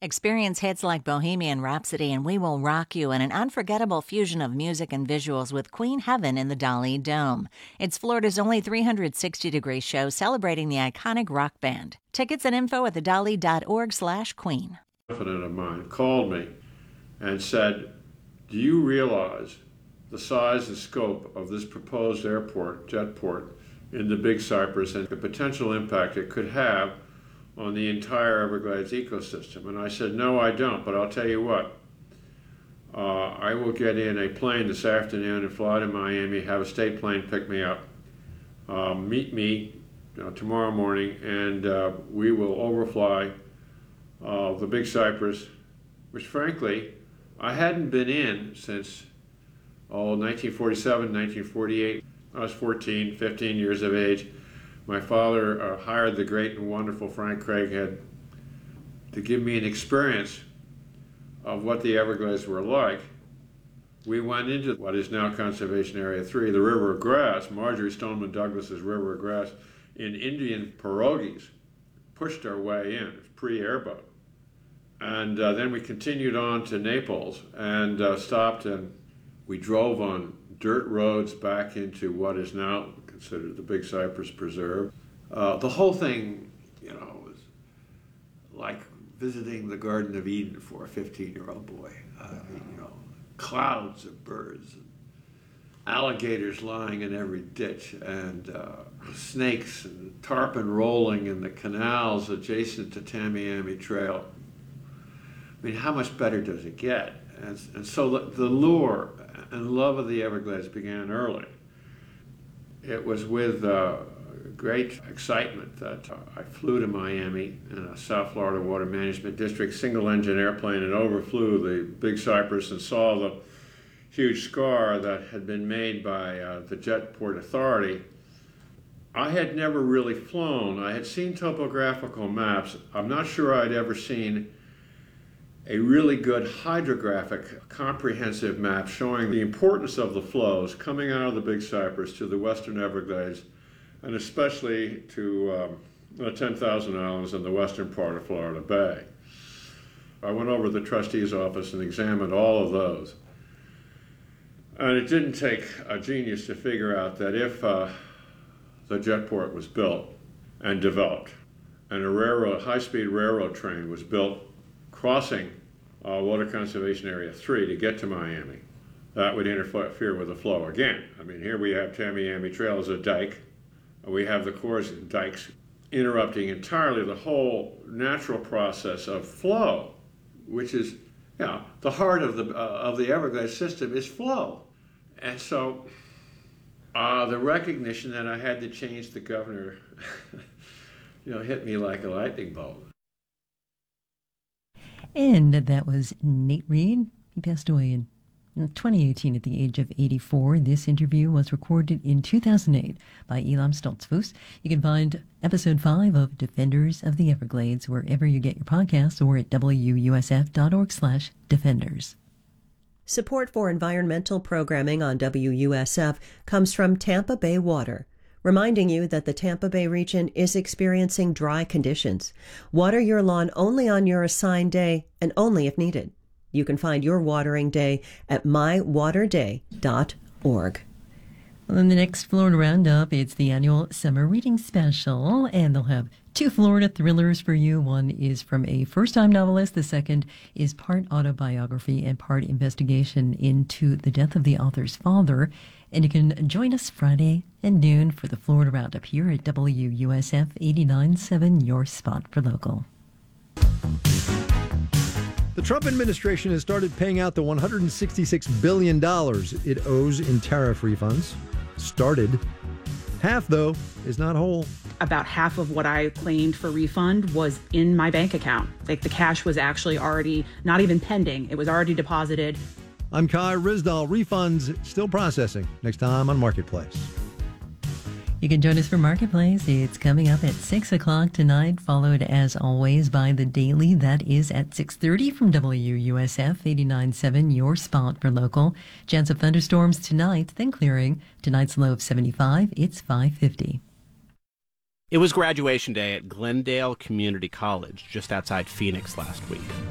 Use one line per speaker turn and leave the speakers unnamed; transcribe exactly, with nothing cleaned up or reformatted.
Experience hits like Bohemian Rhapsody and We Will Rock You in an unforgettable fusion of music and visuals with Queen Heaven in the Dali Dome. It's Florida's only three hundred sixty degree show celebrating the iconic rock band. Tickets and info at the dali dot org slash queen.
A friend of mine called me and said, do you realize the size and scope of this proposed airport, jetport, in the Big Cypress and the potential impact it could have on the entire Everglades ecosystem? And I said, no, I don't, but I'll tell you what. Uh, I will get in a plane this afternoon and fly to Miami, have a state plane pick me up, uh, meet me you know, tomorrow morning, and uh, we will overfly uh, the Big Cypress, which frankly, I hadn't been in since, oh, nineteen forty-seven, nineteen forty-eight. I was fourteen, fifteen years of age. My father uh, hired the great and wonderful Frank Craighead to give me an experience of what the Everglades were like. We went into what is now Conservation Area three, the River of Grass, Marjorie Stoneman Douglas's River of Grass, in Indian pirogues, pushed our way in, pre-airboat. And uh, then we continued on to Naples and uh, stopped, and we drove on dirt roads back into what is now considered the Big Cypress Preserve. Uh, the whole thing, you know, was like visiting the Garden of Eden for a fifteen-year-old boy. Uh, you know, clouds of birds, and alligators lying in every ditch, and uh, snakes and tarpon rolling in the canals adjacent to Tamiami Trail. I mean, how much better does it get? And, and so the, the lure and love of the Everglades began early. It was with uh, great excitement that uh, I flew to Miami in a South Florida Water Management District single-engine airplane and overflew the Big Cypress and saw the huge scar that had been made by uh, the Jetport Authority. I had never really flown. I had seen topographical maps. I'm not sure I'd ever seen a really good hydrographic, comprehensive map showing the importance of the flows coming out of the Big Cypress to the western Everglades, and especially to um, the ten thousand Islands in the western part of Florida Bay. I went over to the trustee's office and examined all of those. And it didn't take a genius to figure out that if uh, the jetport was built and developed, and a railroad, high-speed railroad train was built crossing uh, Water Conservation Area three to get to Miami, that would interfere with the flow again. I mean, here we have Tamiami Trail as a dike. We have the Corps dikes interrupting entirely the whole natural process of flow, which is, you know, the heart of the uh, of the Everglades system is flow. And so uh, the recognition that I had to change the governor, you know, hit me like a lightning bolt.
And that was Nate Reed. He passed away in twenty eighteen at the age of eighty-four. This interview was recorded in two thousand eight by Elam Stoltzfus. You can find episode five of Defenders of the Everglades wherever you get your podcasts or at W U S F dot org slash defenders.
Support for environmental programming on W U S F comes from Tampa Bay Water, reminding you that the Tampa Bay region is experiencing dry conditions. Water your lawn only on your assigned day and only if needed. You can find your watering day at my water day dot org.
Well, in the next Florida Roundup, it's the annual Summer Reading Special, and they'll have two Florida thrillers for you. One is from a first-time novelist. The second is part autobiography and part investigation into the death of the author's father. And you can join us Friday at noon for the Florida Roundup here at W U S F eighty-nine point seven, your spot for local.
The Trump administration has started paying out the one hundred sixty-six billion dollars it owes in tariff refunds. Started. Half, though, is not whole.
About half of what I claimed for refund was in my bank account. Like the cash was actually already not even pending. It was already deposited.
I'm Kai Rizdal. Refunds still processing. Next time on Marketplace.
You can join us for Marketplace. It's coming up at six o'clock tonight, followed as always by the Daily. That is at six thirty from W U S F eighty-nine point seven, your spot for local. Chance of thunderstorms tonight, then clearing. Tonight's low of seventy-five. It's five fifty.
It was graduation day at Glendale Community College, just outside Phoenix last week.